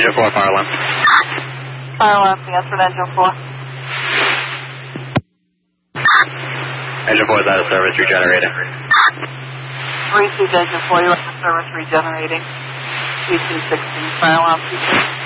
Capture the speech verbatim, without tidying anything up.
Engine four, fire alarm. Fire alarm, answer Engine four. Engine four is out of service, regenerating. Three two Engine four, you're out of service, regenerating. Three two sixteen, fire alarm.